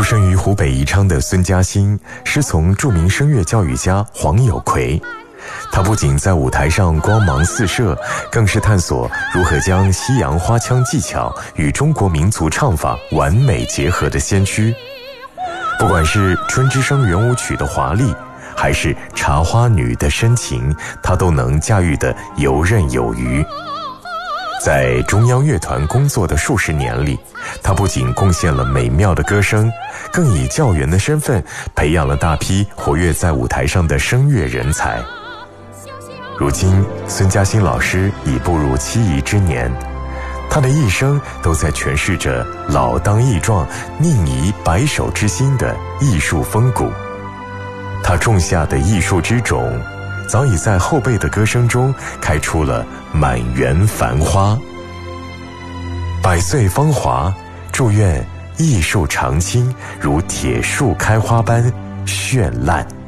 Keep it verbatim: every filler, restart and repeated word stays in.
出生于湖北宜昌的孙嘉欣，师从著名声乐教育家黄有奎。他不仅在舞台上光芒四射，更是探索如何将西洋花腔技巧与中国民族唱法完美结合的先驱。不管是《春之声》圆舞曲的华丽，还是《茶花女》的深情，他都能驾驭得游刃有余。在中央乐团工作的数十年里，他不仅贡献了美妙的歌声，更以教员的身份培养了大批活跃在舞台上的声乐人才。如今，孙嘉欣老师已步入七夷之年，他的一生都在诠释着老当益壮、宁移白首之心的艺术风骨。他种下的艺术之种，早已在后辈的歌声中开出了满园繁花。百岁芳华，祝愿艺术长青，如铁树开花般绚烂。